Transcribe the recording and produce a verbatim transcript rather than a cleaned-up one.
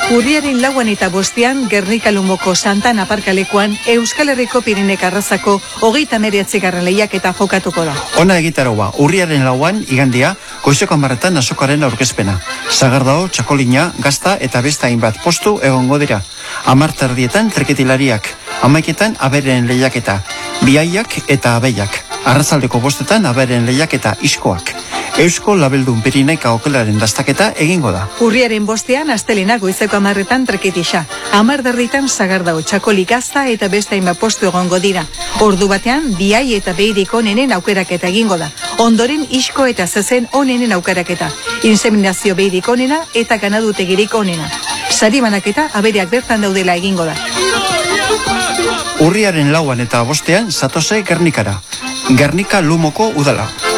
Urriaren lauan eta bostean Gernika Lumoko Santan aparkalekuan Euskal Herriko Pirinek Arrazako hogeita hemeretzigarren lehiaketa jokatuko da. Ona egitaroa, urriaren lauan igandia goizeko hamarretan azokaren aurkezpena. Sagardao, Txakolina, Gazta eta beste hainbat postu egongo dira. Hamar terdietan treketilariak, hamaiketan aberen lehiaketa, biaiak eta abeiak. Arratsaldeko bostetan aberen lehiaketa iskoak. Eusko Labeldun Pirineika okelaren dastaketa egingo da. Urriaren bostean astelena goizeko hamarretan treketisa. Hamar derritan Sagardao, Txakoli, Gazta eta beste hainbat postu egongo dira. Ordu batean biai eta beirik onenen aukeraketa egingo da. Ondoren isko eta zezen onenen aukeraketa. Inseminazio beirik onena eta ganadutegirik onena. Sari banaketa abereak bertan daudela egingo da. Urriaren lauan eta bostean zatose Gernikara. Gernika Lumoko udala.